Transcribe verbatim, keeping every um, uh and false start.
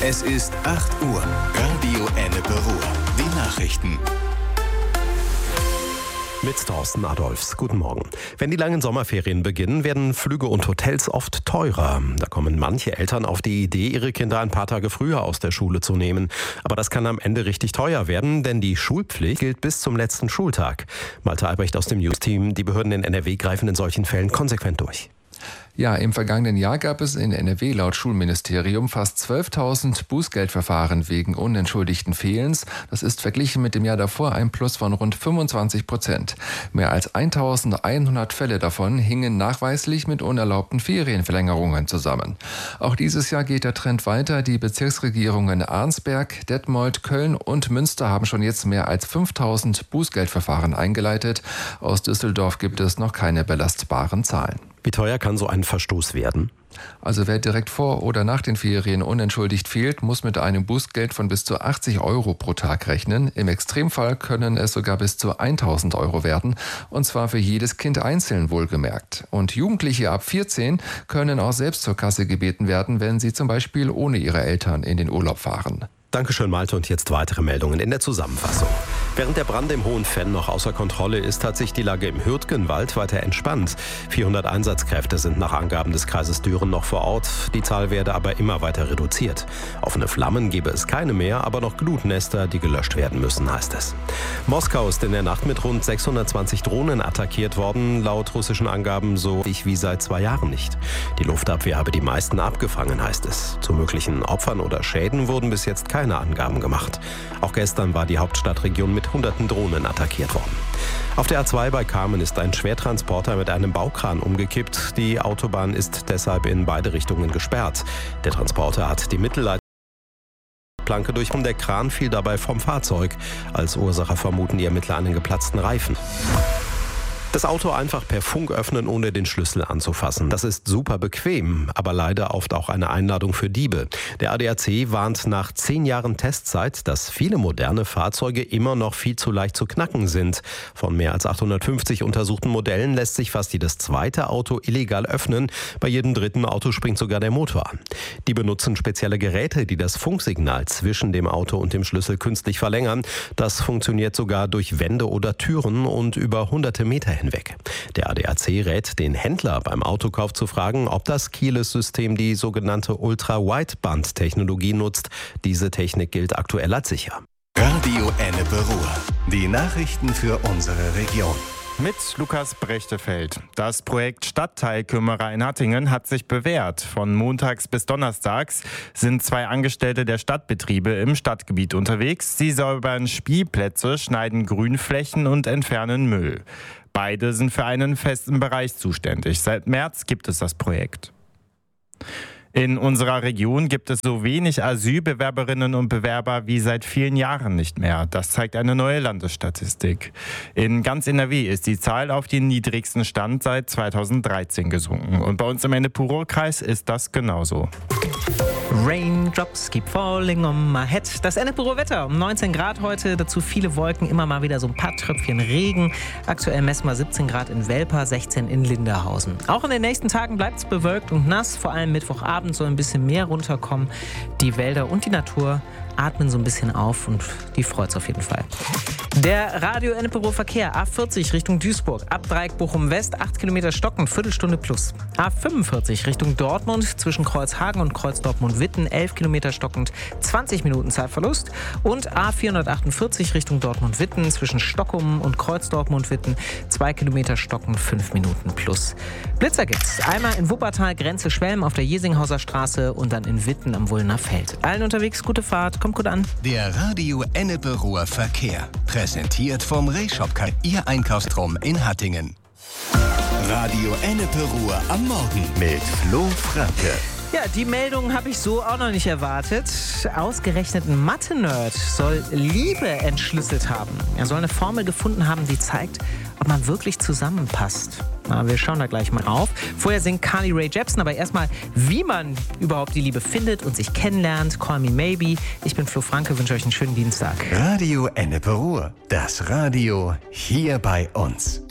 Es ist acht Uhr. Radio Ennepe Ruhr. Die Nachrichten. Mit Thorsten Adolfs. Guten Morgen. Wenn die langen Sommerferien beginnen, werden Flüge und Hotels oft teurer. Da kommen manche Eltern auf die Idee, ihre Kinder ein paar Tage früher aus der Schule zu nehmen. Aber das kann am Ende richtig teuer werden, denn die Schulpflicht gilt bis zum letzten Schultag. Malte Albrecht aus dem News-Team. Die Behörden in N R W greifen in solchen Fällen konsequent durch. Ja, im vergangenen Jahr gab es in N R W laut Schulministerium fast zwölftausend Bußgeldverfahren wegen unentschuldigten Fehlens. Das ist verglichen mit dem Jahr davor ein Plus von rund fünfundzwanzig Prozent. Mehr als eintausendeinhundert Fälle davon hingen nachweislich mit unerlaubten Ferienverlängerungen zusammen. Auch dieses Jahr geht der Trend weiter. Die Bezirksregierungen Arnsberg, Detmold, Köln und Münster haben schon jetzt mehr als fünftausend Bußgeldverfahren eingeleitet. Aus Düsseldorf gibt es noch keine belastbaren Zahlen. Wie teuer kann so ein Verstoß werden? Also wer direkt vor oder nach den Ferien unentschuldigt fehlt, muss mit einem Bußgeld von bis zu achtzig Euro pro Tag rechnen. Im Extremfall können es sogar bis zu tausend Euro werden, und zwar für jedes Kind einzeln wohlgemerkt. Und Jugendliche ab vierzehn können auch selbst zur Kasse gebeten werden, wenn sie zum Beispiel ohne ihre Eltern in den Urlaub fahren. Dankeschön, Malte. Und jetzt weitere Meldungen in der Zusammenfassung. Während der Brand im Hohen Venn noch außer Kontrolle ist, hat sich die Lage im Hürtgenwald weiter entspannt. vierhundert Einsatzkräfte sind nach Angaben des Kreises Düren noch vor Ort. Die Zahl werde aber immer weiter reduziert. Offene Flammen gebe es keine mehr, aber noch Glutnester, die gelöscht werden müssen, heißt es. Moskau ist in der Nacht mit rund sechshundertzwanzig Drohnen attackiert worden. Laut russischen Angaben so wie seit zwei Jahren nicht. Die Luftabwehr habe die meisten abgefangen, heißt es. Zu möglichen Opfern oder Schäden wurden bis jetzt keine Angaben gemacht. Auch gestern war die Hauptstadtregion mit hunderten Drohnen attackiert worden. Auf der A zwei bei Kamen ist ein Schwertransporter mit einem Baukran umgekippt. Die Autobahn ist deshalb in beide Richtungen gesperrt. Der Transporter hat die Mittelleitplanke durch und der Kran fiel dabei vom Fahrzeug. Als Ursache vermuten die Ermittler einen geplatzten Reifen. Das Auto einfach per Funk öffnen, ohne den Schlüssel anzufassen. Das ist super bequem, aber leider oft auch eine Einladung für Diebe. Der A D A C warnt nach zehn Jahren Testzeit, dass viele moderne Fahrzeuge immer noch viel zu leicht zu knacken sind. Von mehr als achthundertfünfzig untersuchten Modellen lässt sich fast jedes zweite Auto illegal öffnen. Bei jedem dritten Auto springt sogar der Motor an. Die benutzen spezielle Geräte, die das Funksignal zwischen dem Auto und dem Schlüssel künstlich verlängern. Das funktioniert sogar durch Wände oder Türen und über hunderte Meter hinweg. Der A D A C rät den Händler beim Autokauf zu fragen, ob das Keyless-System die sogenannte Ultra-Wideband-Technologie nutzt. Diese Technik gilt aktuell als sicher. Radio Ennepe Ruhr. Die Nachrichten für unsere Region. Mit Lukas Brechtefeld. Das Projekt Stadtteilkümmerer in Hattingen hat sich bewährt. Von montags bis donnerstags sind zwei Angestellte der Stadtbetriebe im Stadtgebiet unterwegs. Sie säubern Spielplätze, schneiden Grünflächen und entfernen Müll. Beide sind für einen festen Bereich zuständig. Seit März gibt es das Projekt. In unserer Region gibt es so wenig Asylbewerberinnen und Bewerber wie seit vielen Jahren nicht mehr. Das zeigt eine neue Landesstatistik. In ganz N R W ist die Zahl auf den niedrigsten Stand seit zweitausenddreizehn gesunken. Und bei uns im Ennepe-Ruhr-Kreis ist das genauso. Raindrops keep falling on my head. Das Ennepe-Ruhr-Wetter um neunzehn Grad heute, dazu viele Wolken, immer mal wieder so ein paar Tröpfchen Regen. Aktuell messen wir siebzehn Grad in Welper, sechzehn in Linderhausen. Auch in den nächsten Tagen bleibt es bewölkt und nass, vor allem Mittwochabend soll ein bisschen mehr runterkommen. Die Wälder und die Natur atmen so ein bisschen auf und die freut's auf jeden Fall. Der Radio Ennepe-Ruhr Verkehr A vierzig Richtung Duisburg, ab Dreieck Bochum West, acht Kilometer Stocken, Viertelstunde plus. A fünfundvierzig Richtung Dortmund, zwischen Kreuzhagen und Kreuz Dortmund-Witten, elf Kilometer stockend, zwanzig Minuten Zeitverlust. Und A vierhundertachtundvierzig Richtung Dortmund-Witten, zwischen Stockholm und Kreuz Dortmund-Witten, zwei Kilometer stockend, fünf Minuten plus. Blitzer gibt's. Einmal in Wuppertal, Grenze Schwelm auf der Jesinghauser Straße und dann in Witten am Wulner Feld. Allen unterwegs gute Fahrt, kommt gut an. Der Radio Ennepe-Ruhr Verkehr. Präsentiert vom Reshopka, Ihr Einkaufsraum in Hattingen. Radio Ennepe-Ruhr am Morgen mit Flo Franke. Ja, die Meldung habe ich so auch noch nicht erwartet. Ausgerechnet ein Mathe-Nerd soll Liebe entschlüsselt haben. Er soll eine Formel gefunden haben, die zeigt, ob man wirklich zusammenpasst. Na, wir schauen da gleich mal drauf. Vorher singt Carly Rae Jepsen, aber erstmal, wie man überhaupt die Liebe findet und sich kennenlernt. Call me maybe. Ich bin Flo Franke, wünsche euch einen schönen Dienstag. Radio Ennepe-Ruhr, das Radio hier bei uns.